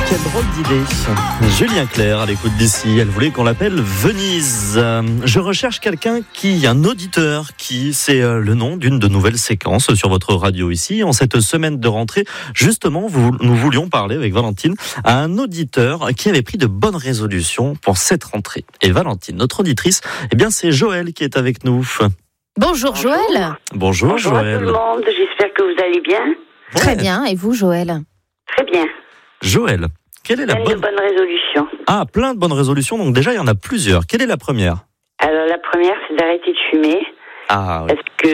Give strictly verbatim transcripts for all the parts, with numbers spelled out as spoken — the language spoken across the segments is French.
Quelle drôle d'idée. Julien Clerc à l'écoute d'ici. Elle voulait qu'on l'appelle Venise. Je recherche quelqu'un qui, un auditeur qui, c'est le nom d'une de nouvelles séquences sur votre radio ici. En cette semaine de rentrée, justement, vous, nous voulions parler avec Valentine à un auditeur qui avait pris de bonnes résolutions pour cette rentrée. Et Valentine, notre auditrice, eh bien, c'est Joël qui est avec nous. Bonjour, Bonjour. Joël. Bonjour, Bonjour Joël. à tout le monde, j'espère que vous allez bien. Ouais. Très bien, et vous, Joël? Très bien. Joël, quelle est la Plein bonne... de bonnes résolutions. Ah, plein de bonnes résolutions, donc déjà il y en a plusieurs. Quelle est la première? Alors la première, c'est d'arrêter de fumer. Ah oui. Parce que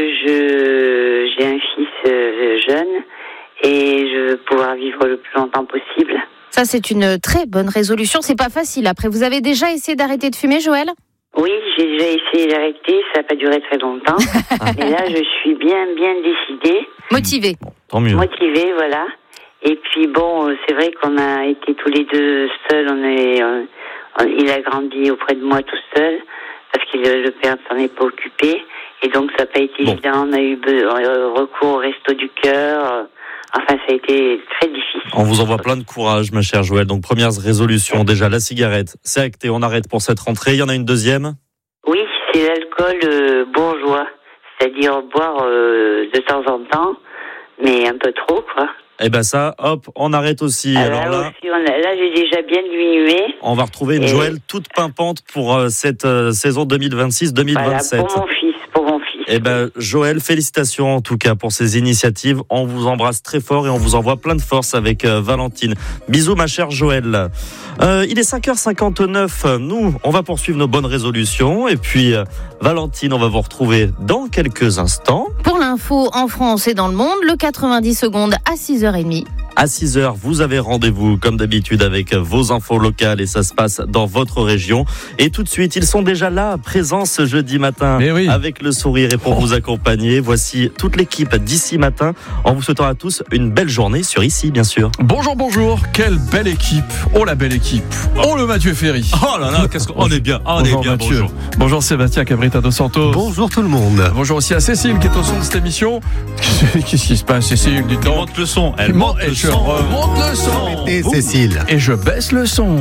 je j'ai un fils euh, jeune et je veux pouvoir vivre le plus longtemps possible. Ça, c'est une très bonne résolution. C'est pas facile. Après, vous avez déjà essayé d'arrêter de fumer, Joël? Oui, j'ai déjà essayé d'arrêter, ça n'a pas duré très longtemps. Mais là, je suis bien, bien décidée. Motivée. Bon, tant mieux. Motivée, voilà. Et puis bon, c'est vrai qu'on a été tous les deux seuls. On est, on, on, il a grandi auprès de moi tout seul parce que le père ne s'en est pas occupé. Et donc ça n'a pas été bon. évident. On a eu be- recours au resto du cœur. Enfin, ça a été très difficile. On vous envoie plein de courage, ma chère Joël. Donc première résolution, déjà la cigarette, c'est acté. On arrête pour cette rentrée. Il y en a une deuxième? Oui, c'est l'alcool euh, bourgeois, c'est-à-dire boire euh, de temps en temps, mais un peu trop, quoi. Eh ben ça, hop, on arrête aussi. Alors, Alors là, aussi, on a, là, j'ai déjà bien diminué. on va retrouver une Et... Joël toute pimpante pour euh, cette euh, saison deux mille vingt-six deux mille vingt-sept. Voilà, pour mon fils, pour mon fils. Eh ben, Joël, félicitations en tout cas pour ces initiatives. On vous embrasse très fort et on vous envoie plein de force avec euh, Valentine. Bisous, ma chère Joël. Euh, il est cinq heures cinquante-neuf. Nous, on va poursuivre nos bonnes résolutions. Et puis, euh, Valentine, on va vous retrouver dans quelques instants. Pour l'info en France et dans le monde, le quatre-vingt-dix secondes à six heures trente. À six heures, vous avez rendez-vous, comme d'habitude, avec vos infos locales et ça se passe dans votre région. Et tout de suite, ils sont déjà là, présents ce jeudi matin, oui. avec le sourire et pour oh. vous accompagner. Voici toute l'équipe d'Ici Matin, en vous souhaitant à tous une belle journée sur Ici, bien sûr. Bonjour, bonjour, quelle belle équipe. Oh, la belle équipe. Oh, le Mathieu Ferry. Oh là là, qu'est-ce qu'on est bien. Oh, on bonjour, est bien, Mathieu. bonjour. Bonjour, Sébastien Cabrita dos Santos. Bonjour tout le monde. Bonjour aussi à Cécile qui est au son de cette émission. Qu'est-ce qui se passe, Cécile? Dites donc. Monte le son. Elle monte le son. Je remonte le son. Et Cécile. Et je baisse le son.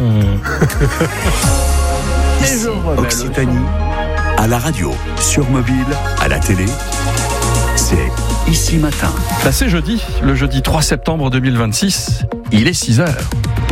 Et je remets Occitanie, à la radio, sur mobile, à la télé, c'est Ici Matin. Là, c'est jeudi, le jeudi trois septembre deux mille vingt-six, il est six heures.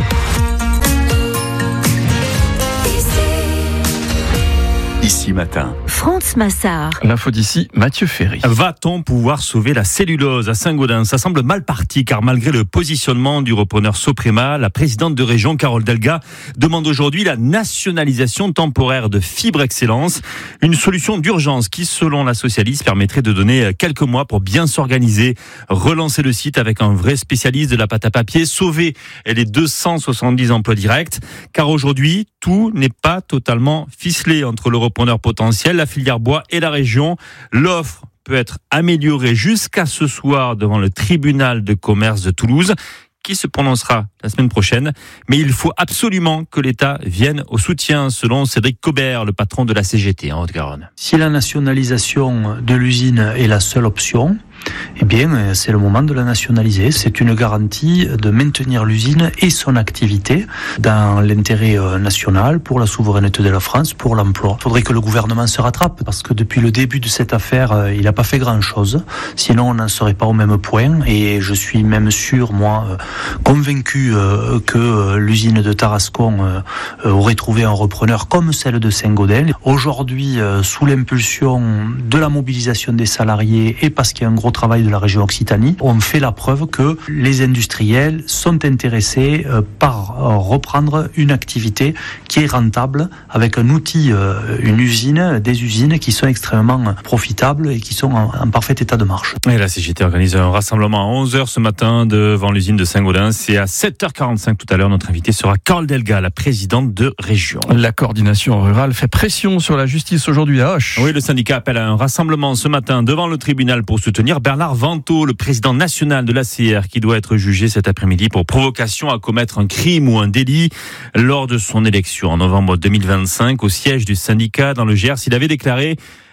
Ici Matin. France Massard. L'info d'ici, Mathieu Ferry. Va-t-on pouvoir sauver la cellulose à Saint-Gaudens? Ça semble mal parti car malgré le positionnement du repreneur Soprema, la présidente de région Carole Delga demande aujourd'hui la nationalisation temporaire de Fibre Excellence, une solution d'urgence qui, selon la socialiste, permettrait de donner quelques mois pour bien s'organiser, relancer le site avec un vrai spécialiste de la pâte à papier, sauver les deux cent soixante-dix emplois directs, car aujourd'hui, tout n'est pas totalement ficelé entre le repreneur potentiel, la filière bois et la région. L'offre peut être améliorée jusqu'à ce soir devant le tribunal de commerce de Toulouse, qui se prononcera la semaine prochaine. Mais il faut absolument que l'État vienne au soutien, selon Cédric Cobert, le patron de la C G T en Haute-Garonne. Si la nationalisation de l'usine est la seule option, eh bien, c'est le moment de la nationaliser. C'est une garantie de maintenir l'usine et son activité dans l'intérêt national, pour la souveraineté de la France, pour l'emploi. Il faudrait que le gouvernement se rattrape, parce que depuis le début de cette affaire, il n'a pas fait grand-chose. Sinon, on n'en serait pas au même point. Et je suis même sûr, moi, convaincu que l'usine de Tarascon aurait trouvé un repreneur comme celle de Saint-Gaudens. Aujourd'hui, sous l'impulsion de la mobilisation des salariés et parce qu'il y a un gros travail de la région Occitanie, on fait la preuve que les industriels sont intéressés par reprendre une activité qui est rentable avec un outil, une usine, des usines qui sont extrêmement profitables et qui sont en, en parfait état de marche. Et la C G T organise un rassemblement à onze heures ce matin devant l'usine de Saint-Gaudens. Et à sept heures quarante-cinq tout à l'heure, notre invité sera Carole Delga, la présidente de région. La coordination rurale fait pression sur la justice aujourd'hui à Auch. Oui, le syndicat appelle à un rassemblement ce matin devant le tribunal pour soutenir Bernard Vantaux, le président national de l'A C R, qui doit être jugé cet après-midi pour provocation à commettre un crime ou un délit. Lors de son élection en novembre deux mille vingt-cinq au siège du syndicat dans le Gers, il avait déclaré: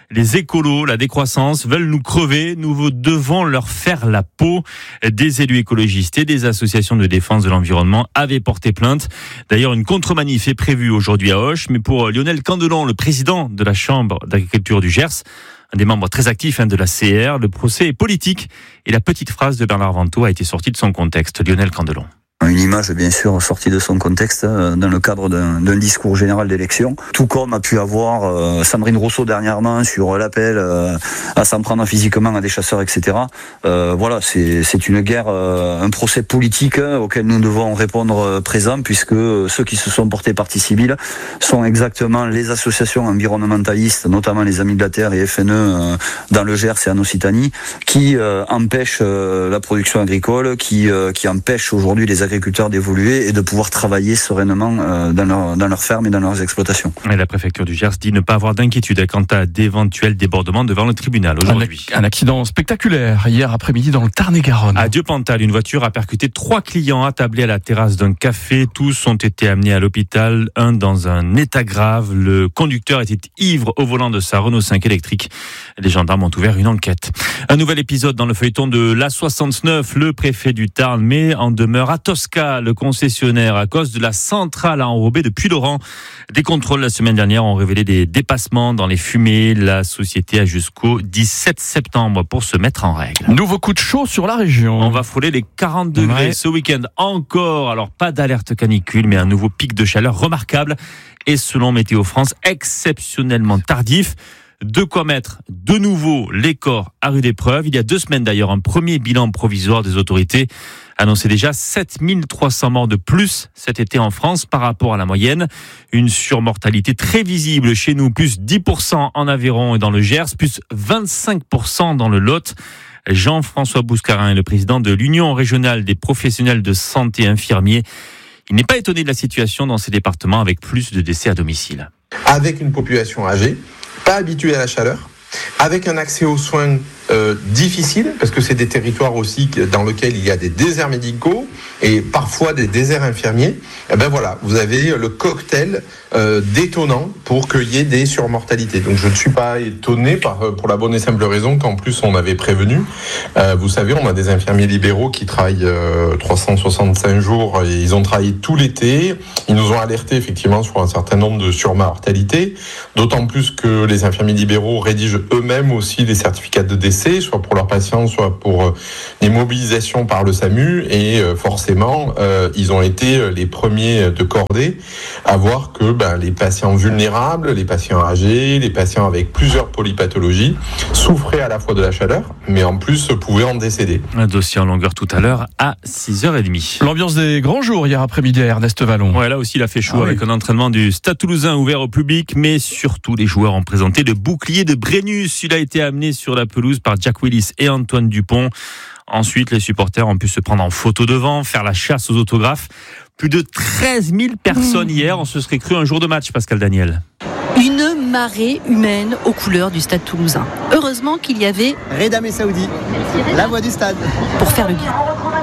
Les écolos, la décroissance, veulent nous crever. Nous devons leur faire la peau. Des élus écologistes et des associations de défense de l'environnement avaient porté plainte. D'ailleurs, une contre-manif est prévue aujourd'hui à Auch. Mais pour Lionel Candelon, le président de la Chambre d'agriculture du Gers, un des membres très actifs hein, de la C R, le procès est politique. Et la petite phrase de Bernard Vanto a été sortie de son contexte. Lionel Candelon. Une image, bien sûr, sortie de son contexte dans le cadre d'un, d'un discours général d'élection. Tout comme a pu avoir euh, Sandrine Rousseau dernièrement sur l'appel euh, à s'en prendre physiquement à des chasseurs, et cetera. Euh, voilà, c'est, c'est une guerre, euh, un procès politique euh, auquel nous devons répondre euh, présent, puisque ceux qui se sont portés partie civile sont exactement les associations environnementalistes, notamment les Amis de la Terre et F N E euh, dans le Gers et en Occitanie, qui euh, empêchent euh, la production agricole, qui, euh, qui empêchent aujourd'hui les agriculteurs agriculteurs d'évoluer et de pouvoir travailler sereinement euh, dans, leur, dans leurs fermes et dans leurs exploitations. Et la préfecture du Gers dit ne pas avoir d'inquiétude quant à d'éventuels débordements devant le tribunal aujourd'hui. Un, un accident spectaculaire hier après-midi dans le Tarn-et-Garonne. À Dieu-Pantal, une voiture a percuté trois clients attablés à la terrasse d'un café. Tous ont été amenés à l'hôpital, un dans un état grave. Le conducteur était ivre au volant de sa Renault cinq électrique. Les gendarmes ont ouvert une enquête. Un nouvel épisode dans le feuilleton de l'A soixante-neuf. Le préfet du Tarn met en demeure à Tosca le concessionnaire à cause de la centrale à enrober de Puylaurens. Des contrôles la semaine dernière ont révélé des dépassements dans les fumées. La société a jusqu'au dix-sept septembre pour se mettre en règle. Nouveau coup de chaud sur la région. On va frôler les quarante degrés ouais. ce week-end encore. Alors pas d'alerte canicule, mais un nouveau pic de chaleur remarquable. Et selon Météo France, exceptionnellement tardif. De quoi mettre de nouveau les corps à rude épreuve. Il y a deux semaines d'ailleurs, un premier bilan provisoire des autorités annonçait déjà sept mille trois cents morts de plus cet été en France par rapport à la moyenne. Une surmortalité très visible chez nous, plus dix pour cent en Aveyron et dans le Gers, plus vingt-cinq pour cent dans le Lot. Jean-François Bouscarin est le président de l'Union régionale des professionnels de santé infirmiers. Il n'est pas étonné de la situation dans ces départements avec plus de décès à domicile. Avec une population âgée, pas habituée à la chaleur, avec un accès aux soins euh, difficile, parce que c'est des territoires aussi dans lesquels il y a des déserts médicaux et parfois des déserts infirmiers, et ben voilà, vous avez le cocktail euh, détonnant pour qu'il y ait des surmortalités. Donc je ne suis pas étonné par, pour la bonne et simple raison qu'en plus on avait prévenu. Euh, vous savez, on a des infirmiers libéraux qui travaillent euh, trois cent soixante-cinq jours et ils ont travaillé tout l'été. Ils nous ont alerté effectivement sur un certain nombre de surmortalités, d'autant plus que les infirmiers libéraux rédigent eux-mêmes aussi les certificats de décès, soit pour leurs patients, soit pour euh, les mobilisations par le SAMU, et euh, forcément, euh, ils ont été les premiers de cordée à voir que ben, les patients vulnérables, les patients âgés, les patients avec plusieurs polypathologies souffraient à la fois de la chaleur, mais en plus pouvaient en décéder. Un dossier en longueur tout à l'heure à six heures trente. L'ambiance des grands jours hier après-midi à Ernest Vallon. Ouais, là aussi il a fait chaud ah, avec oui. un entraînement du Stade Toulousain ouvert au public, mais surtout les joueurs ont présenté le bouclier de Brennus. Il a été amené sur la pelouse par Jack Willis et Antoine Dupont. Ensuite, les supporters ont pu se prendre en photo devant, faire la chasse aux autographes. Plus de treize mille personnes mmh. hier, on se serait cru un jour de match, Pascal Daniel. Une marée humaine aux couleurs du Stade Toulousain. Heureusement qu'il y avait Reda Messaoudi, la voix du stade, pour faire le bien.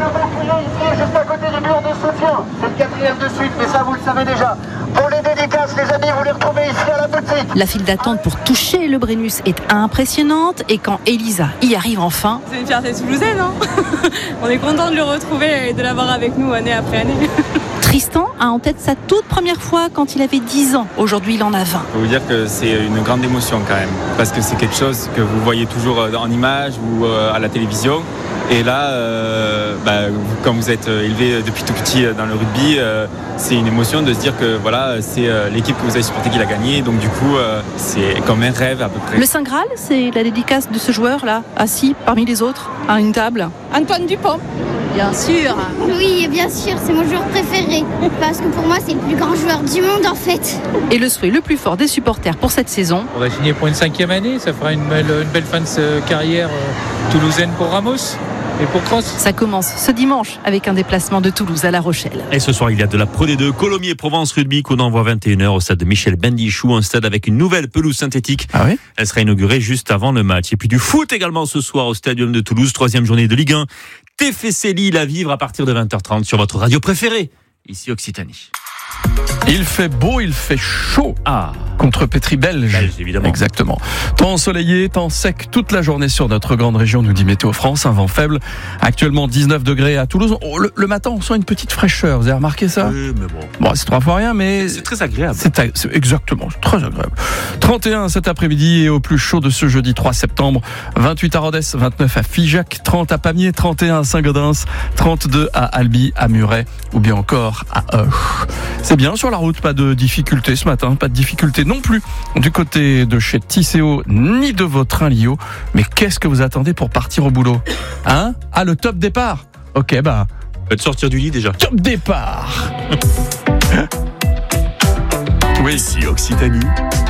Juste à côté du mur de soutien, c'est le quatrième de suite, mais ça vous le savez déjà. Pour les dédicaces, les amis, vous les retrouvez ici à la boutique. La file d'attente pour toucher le Brennus est impressionnante, et quand Elisa y arrive enfin... C'est une fierté toulousaine, hein. On est content de le retrouver et de l'avoir avec nous année après année. Tristan a en tête sa toute première fois quand il avait dix ans. Aujourd'hui, il en a vingt. Je peux vous dire que c'est une grande émotion quand même, parce que c'est quelque chose que vous voyez toujours en images ou à la télévision. Et là, euh, bah, quand vous êtes élevé depuis tout petit dans le rugby, euh, c'est une émotion de se dire que voilà, c'est euh, l'équipe que vous avez supportée qui l'a gagné. Donc du coup, euh, c'est comme un rêve à peu près. Le Saint Graal, c'est la dédicace de ce joueur-là, assis parmi les autres, à une table. Antoine Dupont. Bien sûr. Oui, bien sûr, c'est mon joueur préféré. Parce que pour moi, c'est le plus grand joueur du monde en fait. Et le souhait le plus fort des supporters pour cette saison. On va signer pour une cinquième année, ça fera une belle, une belle fin de carrière euh, toulousaine pour Ramos. Et pour Cross. Ça commence ce dimanche avec un déplacement de Toulouse à La Rochelle. Et ce soir, il y a de la Pro D deux Colomiers-Provence Rugby qu'on envoie vingt et une heures au stade de Michel Bendichou, un stade avec une nouvelle pelouse synthétique. Ah oui ? Elle sera inaugurée juste avant le match. Et puis du foot également ce soir au Stadium de Toulouse, troisième journée de Ligue un. T F C Lille à vivre à partir de vingt heures trente sur votre radio préférée, ici Occitanie. Il fait beau, il fait chaud. Ah. Contre Pétry Belge. Belge, évidemment. Exactement. Temps ensoleillé, temps sec toute la journée sur notre grande région, nous dit Météo France. Un vent faible. Actuellement dix-neuf degrés à Toulouse. Oh, le, le matin, on sent une petite fraîcheur. Vous avez remarqué ça? Oui, mais bon. Bon, c'est trois fois rien, mais. C'est très agréable. C'est, c'est exactement, c'est très agréable. trente et un cet après-midi et au plus chaud de ce jeudi trois septembre. vingt-huit à Rodez, vingt-neuf à Figeac, trente à Pamiers, trente et un à Saint-Gaudens, trente-deux à Albi, à Muret ou bien encore à Auch. C'est bien sur la route, pas de difficulté ce matin, pas de difficulté non plus du côté de chez Tisséo ni de votre Lio. Mais qu'est-ce que vous attendez pour partir au boulot? Hein? Ah, le top départ. Ok, bah. De sortir du lit déjà. Top départ. Oui, ici Occitanie.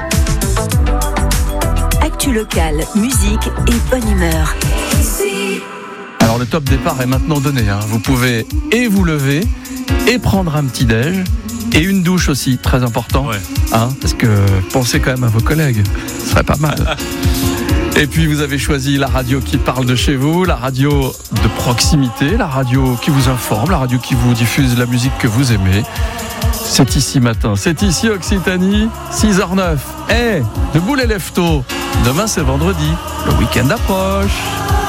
Actu locale, musique et bonne humeur. Alors le top départ est maintenant donné. Hein. Vous pouvez et vous lever et prendre un petit déj. Et une douche aussi, très important, ouais. hein, parce que pensez quand même à vos collègues, ce serait pas mal. Et puis vous avez choisi la radio qui parle de chez vous, la radio de proximité, la radio qui vous informe, la radio qui vous diffuse la musique que vous aimez. C'est ici matin, c'est ici Occitanie, six heures neuf. Eh, hey, debout les leftos, demain c'est vendredi, le week-end approche.